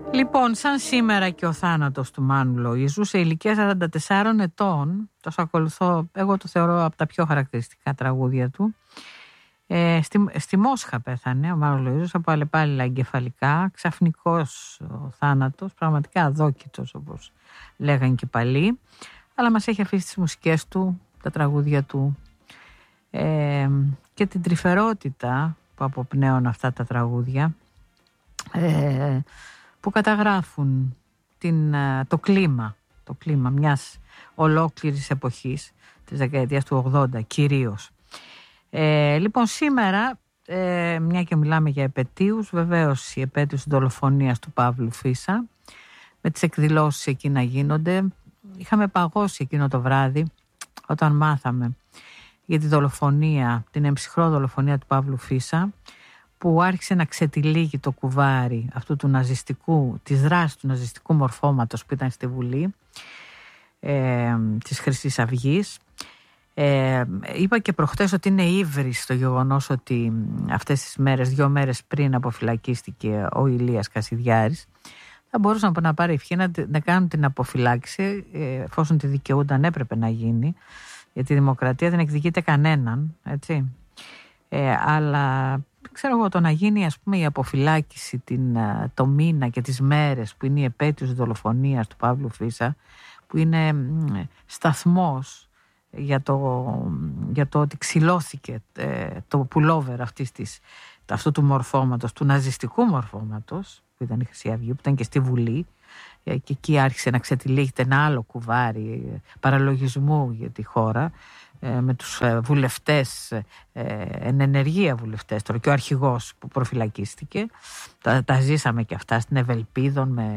Λοιπόν, σαν σήμερα και ο θάνατος του Μάνου Λοΐζου σε ηλικία 44 ετών, το ακολουθώ, εγώ το θεωρώ από τα πιο χαρακτηριστικά τραγούδια του. Στη Μόσχα πέθανε ο Μάνος Λοΐζος από αλλεπάλληλα εγκεφαλικά, ξαφνικός ο θάνατος, πραγματικά αδόκητος όπως λέγαν και παλιοί, αλλά μας έχει αφήσει τις μουσικές του, τα τραγούδια του και την τρυφερότητα που αποπνέουν αυτά τα τραγούδια, που καταγράφουν το κλίμα μιας ολόκληρης εποχής της δεκαετίας του 80 κυρίως. Λοιπόν, σήμερα, μια και μιλάμε για επετείους, βεβαίως η επέτειος της δολοφονίας του Παύλου Φίσα, με τις εκδηλώσεις εκεί να γίνονται. Είχαμε παγώσει εκείνο το βράδυ όταν μάθαμε για τη δολοφονία, την εμψυχρό δολοφονία του Παύλου Φίσα, που άρχισε να ξετυλίγει το κουβάρι αυτού του ναζιστικού, της δράσης του ναζιστικού μορφώματος που ήταν στη Βουλή της Χρυσής Αυγής. Είπα και προχτές ότι είναι ύβρις το γεγονός ότι αυτές τις μέρες, 2 μέρες πριν αποφυλακίστηκε ο Ηλίας Κασιδιάρης, θα μπορούσαν να πάρει ευχή να κάνουν την αποφυλάξη, εφόσον τη δικαιούνταν, έπρεπε να γίνει, γιατί η δημοκρατία δεν εκδικείται κανέναν, έτσι. Αλλά ξέρω εγώ, το να γίνει, ας πούμε, η αποφυλάκηση το μήνα και τις μέρες που είναι η επέτειος δολοφονίας του Παύλου Φίσα, που είναι σταθμός για το ότι ξυλώθηκε το πουλόβερ αυτού του μορφώματος, του ναζιστικού μορφώματος που ήταν η Χρυσή Αυγή, που ήταν και στη Βουλή, και εκεί άρχισε να ξετυλίγεται ένα άλλο κουβάρι παραλογισμού για τη χώρα, με τους βουλευτές, εν ενεργεία βουλευτές τώρα, και ο αρχηγός που προφυλακίστηκε. Τα ζήσαμε και αυτά στην Ευελπίδων με